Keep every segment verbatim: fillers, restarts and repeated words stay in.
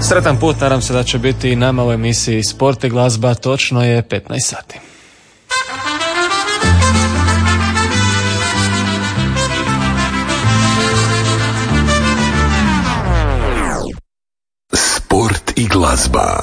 Sretan put, nadam se da će biti i nama u emisiji Sport i glazba, točno je petnaest sati. Sport i glazba.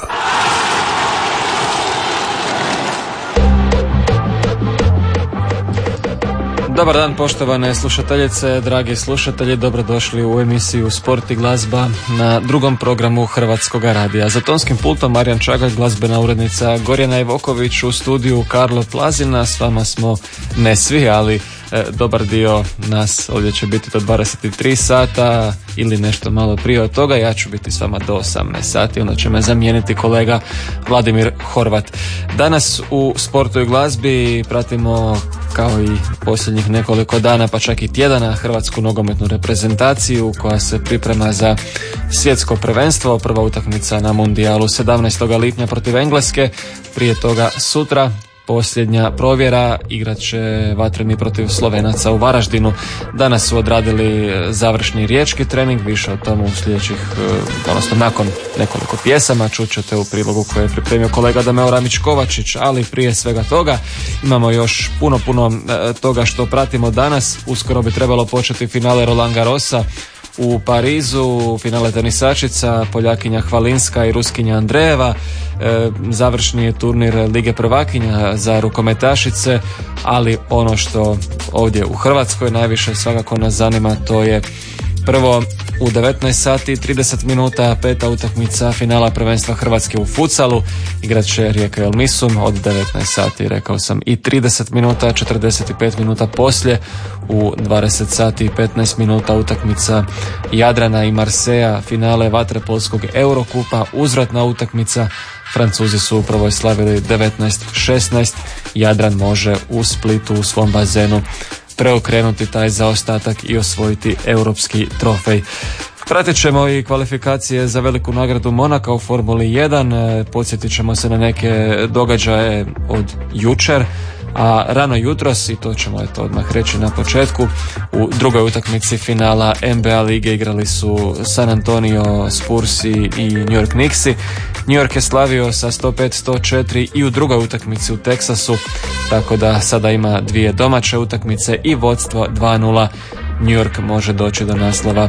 Dobar dan poštovane slušateljice, dragi slušatelji, dobrodošli u emisiju Sport i glazba na drugom programu Hrvatskog radija. Za tonskim pultom Marijan Čagalj, glazbena urednica Gorjana Ivoković, u studiju Karlo Plazina. S vama smo ne svi, ali e, dobar dio nas ovdje će biti do dvadeset tri sata ili nešto malo prije od toga. Ja ću biti s vama do osamnaest sati, onda će me zamijeniti kolega Vladimir Horvat. Danas u Sportu i glazbi pratimo, kao i posljednjih nekoliko dana pa čak i tjedana, hrvatsku nogometnu reprezentaciju koja se priprema za svjetsko prvenstvo. Prva utakmica na mundijalu sedamnaestog lipnja protiv Engleske, prije toga sutra posljednja provjera, igrat će vatreni protiv Slovenaca u Varaždinu. Danas su odradili završni riječki trening, više o tomu u sljedećih, odnosno nakon nekoliko pjesama, čućete u prilogu koje je pripremio kolega Dameo Ramić-Kovačić, ali prije svega toga imamo još puno, puno toga što pratimo danas. Uskoro bi trebalo početi finale Roland Garrosa u Parizu, finale tenisačica, Poljakinja Hvalinska i Ruskinja Andreeva. E, završni je turnir Lige prvakinja za rukometašice, ali ono što ovdje u Hrvatskoj najviše svakako nas zanima, to je prvo u devetnaest sati i trideset minuta peta utakmica finala prvenstva Hrvatske u futsalu. Igrat će Rijeka Elmisum od devetnaest sati, rekao sam, i trideset minuta, četrdeset pet minuta poslije u dvadeset sati i petnaest minuta utakmica Jadrana i Marseja, finale vaterpolskog Eurokupa, uzvratna utakmica. Francuzi su upravo slavili devetnaest šesnaest. Jadran može u Splitu u svom bazenu preokrenuti taj zaostatak i osvojiti europski trofej. Pratit ćemo i kvalifikacije za veliku nagradu Monaka u Formuli jedan. Podsjetit ćemo se na neke događaje od jučer, a rano jutros, i to ćemo eto odmah reći na početku, u drugoj utakmici finala N B A lige igrali su San Antonio Spursi i New York Knicksi. New York je slavio sa sto pet sto četiri i u drugoj utakmici u Teksasu, tako da sada ima dvije domaće utakmice i vodstvo dva nula. New York može doći do naslova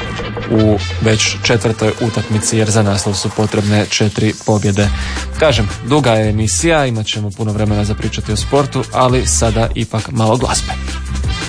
u već četvrtoj utakmici, jer za naslov su potrebne četiri pobjede. Kažem, duga je emisija, imat ćemo puno vremena za pričati o sportu, ali sada ipak malo glazbe.